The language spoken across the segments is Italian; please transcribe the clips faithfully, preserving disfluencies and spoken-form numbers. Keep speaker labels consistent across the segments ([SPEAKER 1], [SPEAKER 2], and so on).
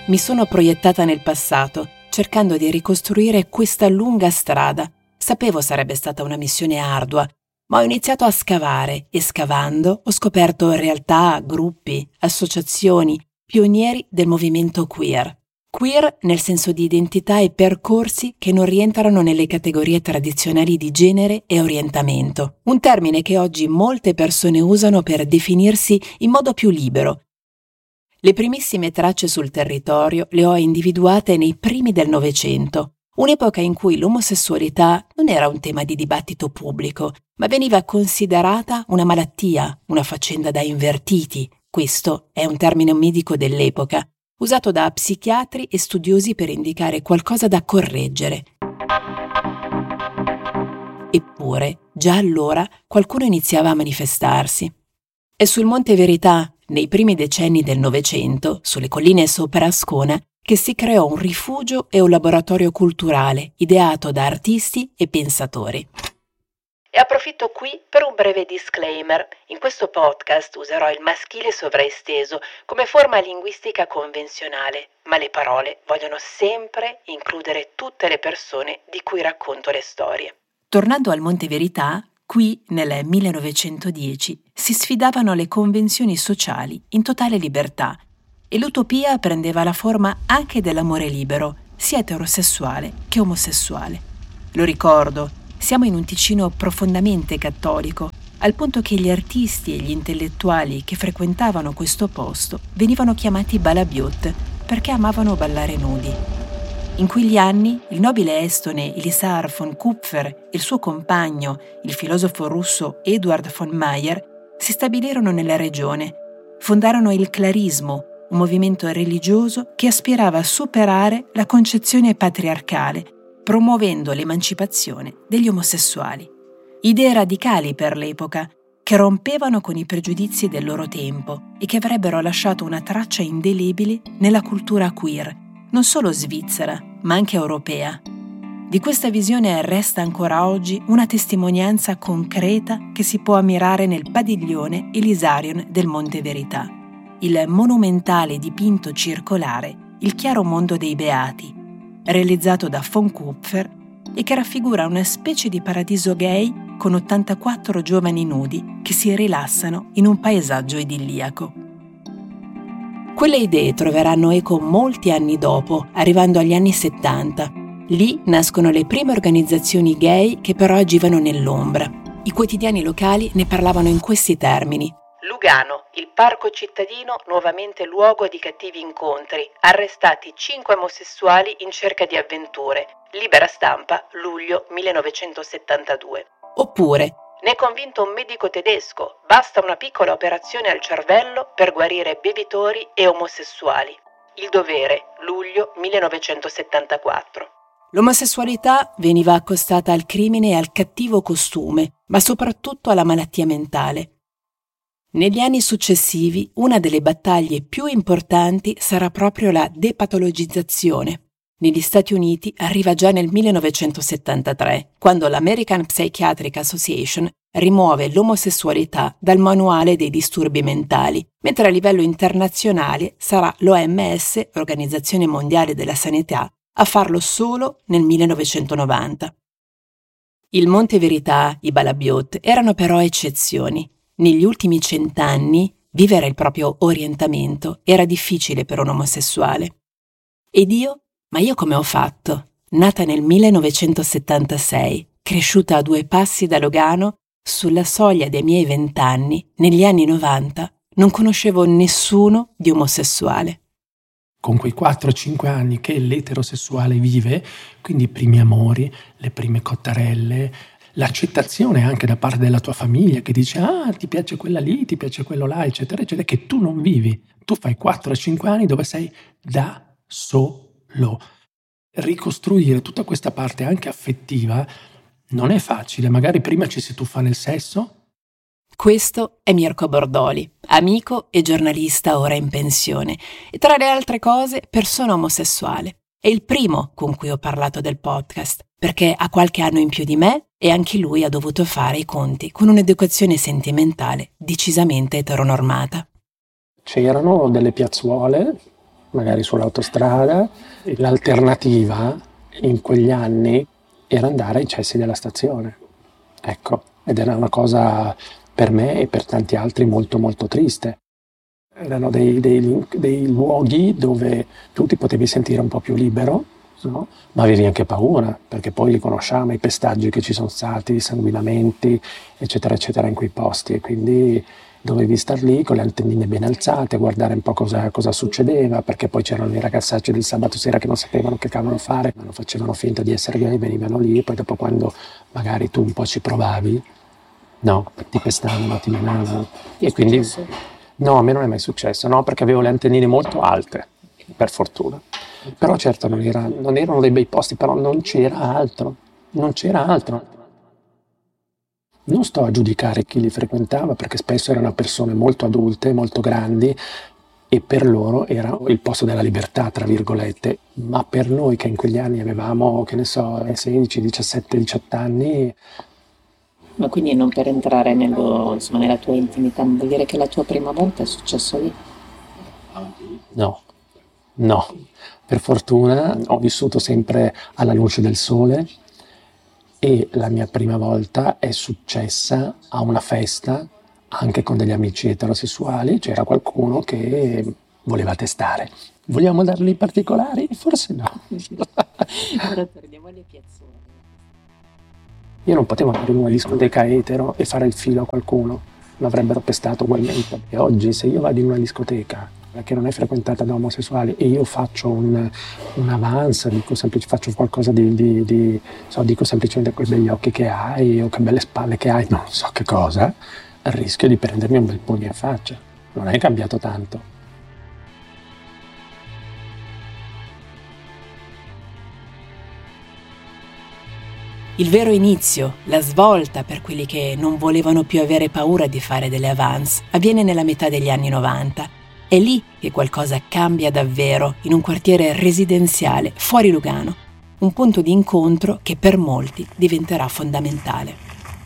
[SPEAKER 1] mi sono proiettata nel passato, cercando di ricostruire questa lunga strada. Sapevo sarebbe stata una missione ardua, ma ho iniziato a scavare e scavando ho scoperto realtà, gruppi, associazioni, pionieri del movimento queer. Queer nel senso di identità e percorsi che non rientrano nelle categorie tradizionali di genere e orientamento, un termine che oggi molte persone usano per definirsi in modo più libero. Le primissime tracce sul territorio le ho individuate nei primi del Novecento, un'epoca in cui l'omosessualità non era un tema di dibattito pubblico, ma veniva considerata una malattia, una faccenda da invertiti. Questo è un termine medico dell'epoca, usato da psichiatri e studiosi per indicare qualcosa da correggere. Eppure, già allora qualcuno iniziava a manifestarsi. È sul Monte Verità, nei primi decenni del Novecento, sulle colline sopra Ascona, che si creò un rifugio e un laboratorio culturale ideato da artisti e pensatori. E approfitto qui per un breve disclaimer. In questo podcast userò il maschile sovraesteso come forma linguistica convenzionale, ma le parole vogliono sempre includere tutte le persone di cui racconto le storie. Tornando al Monte Verità, qui nel millenovecentodieci si sfidavano le convenzioni sociali in totale libertà e l'utopia prendeva la forma anche dell'amore libero, sia eterosessuale che omosessuale. Lo ricordo. Siamo in un Ticino profondamente cattolico, al punto che gli artisti e gli intellettuali che frequentavano questo posto venivano chiamati balabiot perché amavano ballare nudi. In quegli anni il nobile estone Elisar von Kupfer e il suo compagno, il filosofo russo Eduard von Mayer, si stabilirono nella regione. Fondarono il Clarismo, un movimento religioso che aspirava a superare la concezione patriarcale, promuovendo l'emancipazione degli omosessuali. Idee radicali per l'epoca, che rompevano con i pregiudizi del loro tempo e che avrebbero lasciato una traccia indelebile nella cultura queer, non solo svizzera, ma anche europea. Di questa visione resta ancora oggi una testimonianza concreta che si può ammirare nel padiglione Elisarion del Monte Verità, il monumentale dipinto circolare Il chiaro mondo dei beati, realizzato da von Kupfer e che raffigura una specie di paradiso gay con ottantaquattro giovani nudi che si rilassano in un paesaggio idilliaco. Quelle idee troveranno eco molti anni dopo, arrivando agli anni settanta. Lì nascono le prime organizzazioni gay che però agivano nell'ombra. I quotidiani locali ne parlavano in questi termini. Lugano, il parco cittadino nuovamente luogo di cattivi incontri, arrestati cinque omosessuali in cerca di avventure. Libera Stampa, luglio millenovecentosettantadue. Oppure, ne è convinto un medico tedesco, basta una piccola operazione al cervello per guarire bevitori e omosessuali. Il Dovere, luglio millenovecentosettantaquattro. L'omosessualità veniva accostata al crimine e al cattivo costume, ma soprattutto alla malattia mentale. Negli anni successivi, una delle battaglie più importanti sarà proprio la depatologizzazione. Negli Stati Uniti arriva già nel millenovecentosettantatré, quando l'American Psychiatric Association rimuove l'omosessualità dal manuale dei disturbi mentali, mentre a livello internazionale sarà l'O M S, Organizzazione Mondiale della Sanità, a farlo solo nel millenovecentonovanta. Il Monte Verità, i balabiot, erano però eccezioni. Negli ultimi cent'anni vivere il proprio orientamento era difficile per un omosessuale. Ed io? Ma io come ho fatto? Nata nel millenovecentosettantasei, cresciuta a due passi da Lugano, sulla soglia dei miei vent'anni, negli anni novanta, non conoscevo nessuno di omosessuale.
[SPEAKER 2] Con quei quattro cinque anni che l'eterosessuale vive, quindi i primi amori, le prime cottarelle, l'accettazione anche da parte della tua famiglia che dice ah ti piace quella lì, ti piace quello là, eccetera, eccetera, che tu non vivi. Tu fai quattro cinque anni dove sei da solo. Ricostruire tutta questa parte anche affettiva non è facile, magari prima ci si tuffa nel sesso.
[SPEAKER 1] Questo è Mirko Bordoli, amico e giornalista ora in pensione e tra le altre cose persona omosessuale. È il primo con cui ho parlato del podcast, perché ha qualche anno in più di me e anche lui ha dovuto fare i conti con un'educazione sentimentale decisamente eteronormata.
[SPEAKER 2] C'erano delle piazzuole magari sull'autostrada, e l'alternativa in quegli anni era andare ai cessi della stazione. Ecco, ed era una cosa per me e per tanti altri molto molto triste. Erano dei, dei, dei luoghi dove tu ti potevi sentire un po' più libero, no? Ma avevi anche paura, perché poi li conosciamo, i pestaggi che ci sono stati, i sanguinamenti, eccetera, eccetera, in quei posti. E quindi dovevi star lì con le antennine ben alzate, guardare un po' cosa, cosa succedeva, perché poi c'erano i ragazzacci del sabato sera che non sapevano che cavolo fare, ma non facevano finta di essere gay, venivano lì, e poi dopo quando magari tu un po' ci provavi, no, ti pestavano, ti menavano. E quindi no, a me non è mai successo, no, perché avevo le antennine molto alte, per fortuna. Però certo non, era, non erano dei bei posti, però non c'era altro, non c'era altro. Non sto a giudicare chi li frequentava, perché spesso erano persone molto adulte, molto grandi, e per loro era il posto della libertà, tra virgolette. Ma per noi che in quegli anni avevamo, che ne so, sedici, diciassette, diciotto anni...
[SPEAKER 1] Ma quindi non per entrare nello, insomma, nella tua intimità, vuol dire che la tua prima volta è successo lì?
[SPEAKER 2] No, no. Per fortuna ho vissuto sempre alla luce del sole, e la mia prima volta è successa a una festa, anche con degli amici eterosessuali. C'era qualcuno che voleva testare. Vogliamo dargli i particolari? Forse no.
[SPEAKER 1] Ora torniamo alle piazzone.
[SPEAKER 2] Io non potevo andare in una discoteca etero e fare il filo a qualcuno, l'avrebbero pestato ugualmente. E oggi se io vado in una discoteca che non è frequentata da omosessuali e io faccio un, un avance, dico, semplice, faccio qualcosa di, di, di so, dico semplicemente quei begli occhi che hai o che belle spalle che hai, non so che cosa, rischio di prendermi un bel pugno in faccia. Non è cambiato tanto.
[SPEAKER 1] Il vero inizio, la svolta per quelli che non volevano più avere paura di fare delle avance, avviene nella metà degli anni novanta. È lì che qualcosa cambia davvero, in un quartiere residenziale fuori Lugano, un punto di incontro che per molti diventerà fondamentale.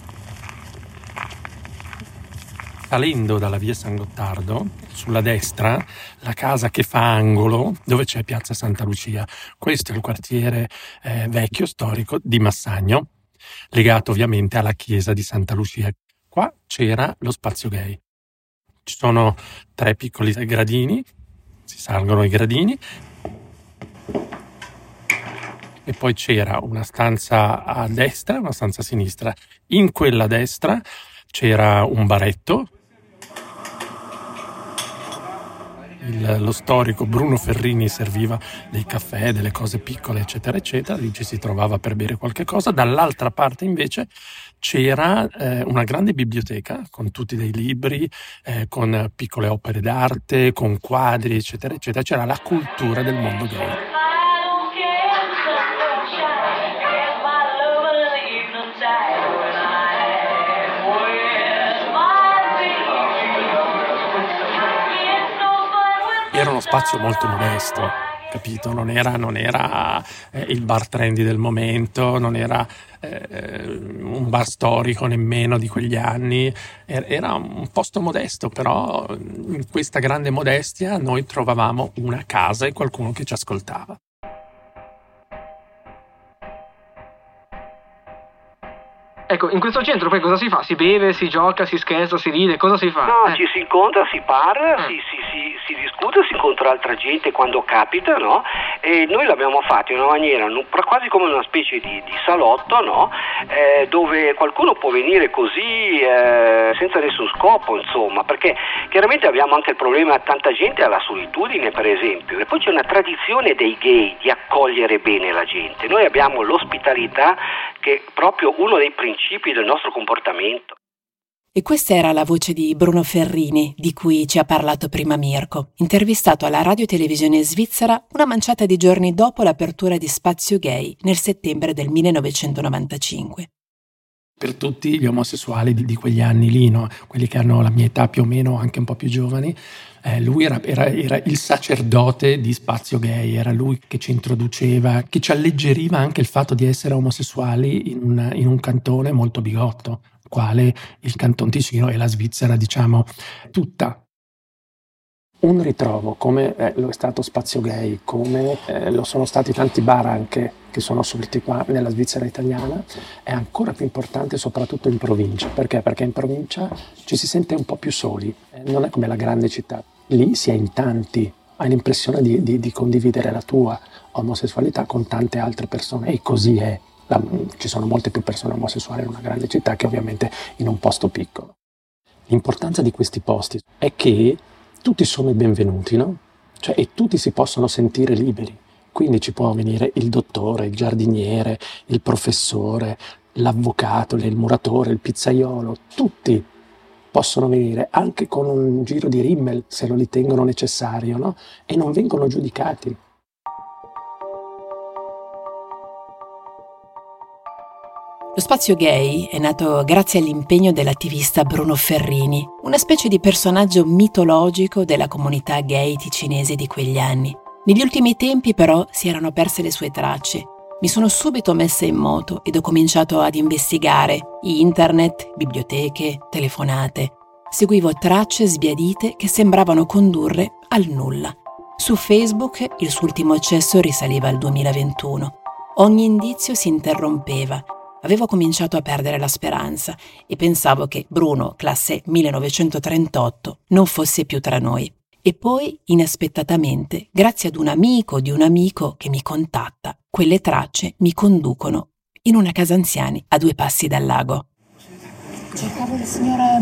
[SPEAKER 2] Salendo dalla via San Gottardo, sulla destra, la casa che fa angolo, dove c'è piazza Santa Lucia. Questo è il quartiere eh, vecchio, storico di Massagno, legato ovviamente alla chiesa di Santa Lucia. Qua c'era lo spazio gay. Ci sono tre piccoli gradini, si salgono i gradini, e poi c'era una stanza a destra e una stanza a sinistra. In quella a destra c'era un baretto, Il, lo storico Bruno Ferrini serviva dei caffè, delle cose piccole, eccetera, eccetera. Lì ci si trovava per bere qualche cosa. Dall'altra parte invece c'era eh, una grande biblioteca con tutti dei libri, eh, con piccole opere d'arte, con quadri, eccetera, eccetera. C'era la cultura del mondo gay. Era uno spazio molto modesto, capito? Non era, non era eh, il bar trendy del momento, non era eh, un bar storico nemmeno di quegli anni, era un posto modesto, però in questa grande modestia noi trovavamo una casa e qualcuno che ci ascoltava.
[SPEAKER 3] Ecco, in questo centro poi cosa si fa? Si beve, si gioca, si scherza, si ride, cosa si fa?
[SPEAKER 4] No,
[SPEAKER 3] eh.
[SPEAKER 4] ci si incontra, si parla,
[SPEAKER 3] Eh.
[SPEAKER 4] si, si, si, si discute, si incontra altra gente quando capita, no? E noi l'abbiamo fatto in una maniera non- quasi come una specie di, di salotto, no? Eh, dove qualcuno può venire così eh, senza nessun scopo, insomma, perché chiaramente abbiamo anche il problema, tanta gente ha la solitudine, per esempio, e poi c'è una tradizione dei gay di accogliere bene la gente. Noi abbiamo l'ospitalità, che è proprio uno dei principi del nostro comportamento.
[SPEAKER 1] E questa era la voce di Bruno Ferrini, di cui ci ha parlato prima Mirko, intervistato alla radio e televisione svizzera una manciata di giorni dopo l'apertura di Spazio Gay nel settembre del millenovecentonovantacinque.
[SPEAKER 2] Per tutti gli omosessuali di, di quegli anni lì, no? Quelli che hanno la mia età più o meno, anche un po' più giovani, eh, lui era, era, era il sacerdote di Spazio Gay, era lui che ci introduceva, che ci alleggeriva anche il fatto di essere omosessuali in un, in un cantone molto bigotto, quale il Canton Ticino e la Svizzera, diciamo, tutta. Un ritrovo, come eh, lo è stato Spazio Gay, come eh, lo sono stati tanti bar anche che sono sorti qua nella Svizzera italiana, è ancora più importante soprattutto in provincia. Perché? Perché in provincia ci si sente un po' più soli, eh, non è come la grande città. Lì si è in tanti, hai l'impressione di, di, di condividere la tua omosessualità con tante altre persone, e così è. La, ci sono molte più persone omosessuali in una grande città che ovviamente in un posto piccolo. L'importanza di questi posti è che tutti sono i benvenuti, no? Cioè, e tutti si possono sentire liberi. Quindi ci può venire il dottore, il giardiniere, il professore, l'avvocato, il muratore, il pizzaiolo, tutti possono venire anche con un giro di rimmel se lo ritengono necessario, no? E non vengono giudicati.
[SPEAKER 1] Lo Spazio Gay è nato grazie all'impegno dell'attivista Bruno Ferrini, una specie di personaggio mitologico della comunità gay ticinese di quegli anni. Negli ultimi tempi però si erano perse le sue tracce. Mi sono subito messa in moto ed ho cominciato ad investigare internet, biblioteche, telefonate. Seguivo tracce sbiadite che sembravano condurre al nulla. Su Facebook il suo ultimo accesso risaliva al duemilaventuno. Ogni indizio si interrompeva. Avevo cominciato a perdere la speranza e pensavo che Bruno, classe millenovecentotrentotto, non fosse più tra noi. E poi, inaspettatamente, grazie ad un amico di un amico che mi contatta, quelle tracce mi conducono in una casa anziani a due passi dal lago.
[SPEAKER 5] Cercavo il signor